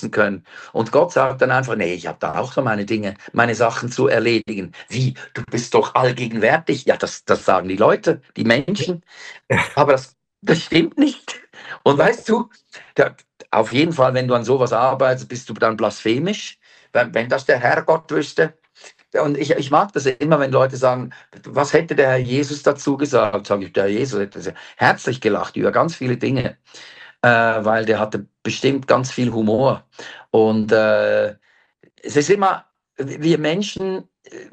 umsetzen können. Und Gott sagt dann einfach, nee, ich habe da auch so meine Dinge, meine Sachen zu erledigen. Wie, du bist doch allgegenwärtig. Ja, das sagen die Leute, die Menschen. Aber das stimmt nicht. Und weißt du, auf jeden Fall, wenn du an sowas arbeitest, bist du dann blasphemisch, wenn das der Herrgott wüsste. Und ich mag das immer, wenn Leute sagen, was hätte der Herr Jesus dazu gesagt? Sage ich, der Herr Jesus hätte herzlich gelacht über ganz viele Dinge, weil der hatte bestimmt ganz viel Humor. Und es ist immer, wir Menschen,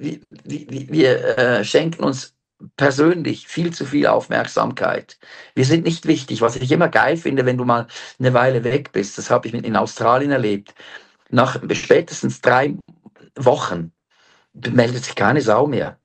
wir schenken uns persönlich viel zu viel Aufmerksamkeit. Wir sind nicht wichtig. Was ich immer geil finde, wenn du mal eine Weile weg bist, das habe ich in Australien erlebt, nach spätestens 3 Wochen meldet sich keine Sau mehr.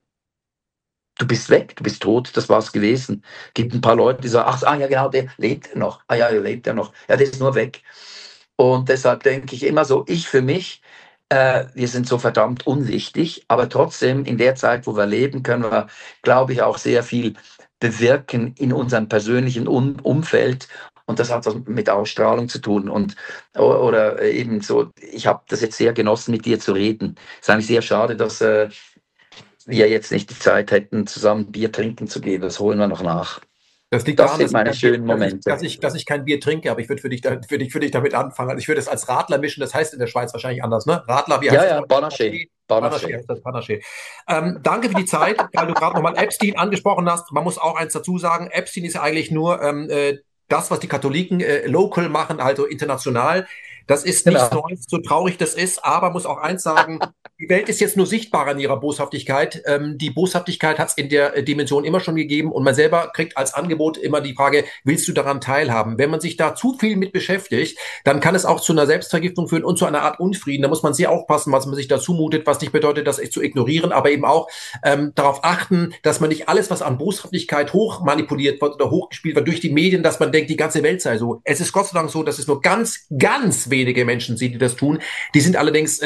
Du bist weg, du bist tot, das war's gewesen. Gibt ein paar Leute, die sagen, ja genau, der lebt ja noch. Ja, der lebt ja noch. Ja, der ist nur weg. Und deshalb denke ich immer so, ich für mich, wir sind so verdammt unwichtig, aber trotzdem in der Zeit, wo wir leben, können wir, glaube ich, auch sehr viel bewirken in unserem persönlichen Umfeld. Und das hat was mit Ausstrahlung zu tun. Oder eben so, ich habe das jetzt sehr genossen, mit dir zu reden. Es ist eigentlich sehr schade, dass wir jetzt nicht die Zeit hätten, zusammen Bier trinken zu gehen. Das holen wir noch nach. Das sind meine schönen Momente. Dass ich kein Bier trinke, aber ich würde für dich damit anfangen. Also ich würde es als Radler mischen, das heißt in der Schweiz wahrscheinlich anders, ne? Radler, wie heißt das? Ja, Panaché. Heißt das, Panaché. Danke für die Zeit, weil du gerade nochmal Epstein angesprochen hast. Man muss auch eins dazu sagen, Epstein ist eigentlich nur das, was die Katholiken local machen, also international. Das ist nichts Neues, so traurig das ist, aber muss auch eins sagen, die Welt ist jetzt nur sichtbarer in ihrer Boshaftigkeit. Die Boshaftigkeit hat es in der Dimension immer schon gegeben und man selber kriegt als Angebot immer die Frage, willst du daran teilhaben? Wenn man sich da zu viel mit beschäftigt, dann kann es auch zu einer Selbstvergiftung führen und zu einer Art Unfrieden. Da muss man sehr aufpassen, was man sich da zumutet, was nicht bedeutet, das zu ignorieren, aber eben auch darauf achten, dass man nicht alles, was an Boshaftigkeit hoch manipuliert wird oder hochgespielt wird durch die Medien, dass man denkt, die ganze Welt sei so. Es ist Gott sei Dank so, dass es nur ganz, ganz wenige Menschen sind, die das tun. Die sind allerdings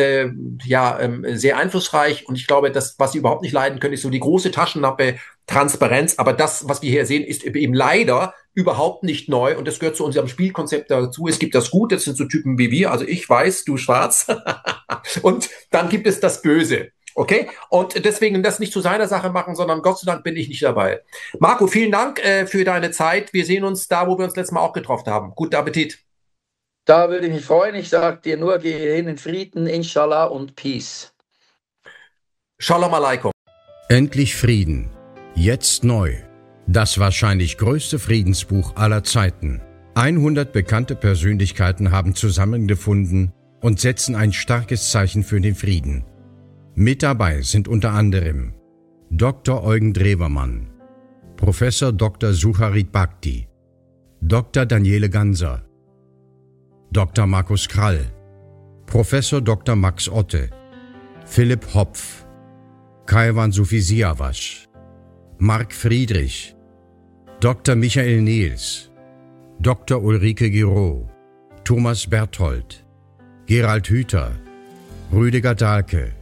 sehr einflussreich und ich glaube, das, was sie überhaupt nicht leiden können, ist so die große Taschenlampe Transparenz. Aber das, was wir hier sehen, ist eben leider überhaupt nicht neu und das gehört zu unserem Spielkonzept dazu. Es gibt das Gute, das sind so Typen wie wir, also ich weiß, du schwarz. Und dann gibt es das Böse. Okay? Und deswegen das nicht zu seiner Sache machen, sondern Gott sei Dank bin ich nicht dabei. Marco, vielen Dank für deine Zeit. Wir sehen uns da, wo wir uns letztes Mal auch getroffen haben. Guten Appetit. Da würde ich mich freuen. Ich sage dir nur, gehe hin in Frieden, Inshallah und Peace. Shalom Alaikum. Endlich Frieden. Jetzt neu. Das wahrscheinlich größte Friedensbuch aller Zeiten. 100 bekannte Persönlichkeiten haben zusammengefunden und setzen ein starkes Zeichen für den Frieden. Mit dabei sind unter anderem Dr. Eugen Drewermann, Professor Dr. Sucharit Bhakti, Dr. Daniele Ganser, Dr. Markus Krall, Professor Dr. Max Otte, Philipp Hopf, Kaiwan Sufisiawasch, Marc Friedrich, Dr. Michael Niels, Dr. Ulrike Giraud, Thomas Berthold, Gerald Hüther, Rüdiger Dahlke,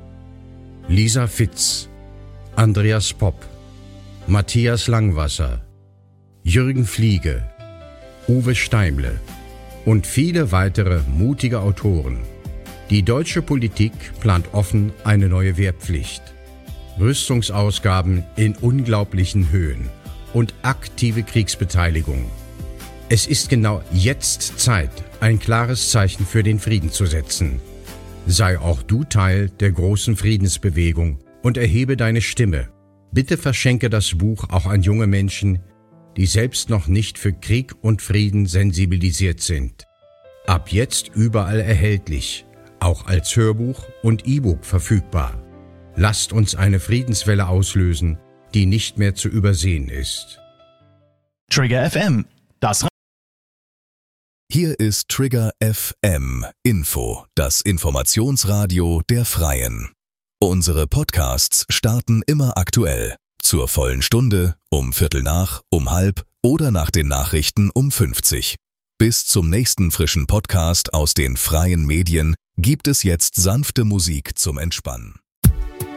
Lisa Fitz, Andreas Popp, Matthias Langwasser, Jürgen Fliege, Uwe Steimle und viele weitere mutige Autoren. Die deutsche Politik plant offen eine neue Wehrpflicht, Rüstungsausgaben in unglaublichen Höhen und aktive Kriegsbeteiligung. Es ist genau jetzt Zeit, ein klares Zeichen für den Frieden zu setzen. Sei auch du Teil der großen Friedensbewegung und erhebe deine Stimme. Bitte verschenke das Buch auch an junge Menschen, die selbst noch nicht für Krieg und Frieden sensibilisiert sind. Ab jetzt überall erhältlich, auch als Hörbuch und E-Book verfügbar. Lasst uns eine Friedenswelle auslösen, die nicht mehr zu übersehen ist. Trigger FM, das Hier ist Trigger FM Info, das Informationsradio der Freien. Unsere Podcasts starten immer aktuell. Zur vollen Stunde, um 7:15, um 12:30 oder nach den Nachrichten um 50. Bis zum nächsten frischen Podcast aus den freien Medien gibt es jetzt sanfte Musik zum Entspannen.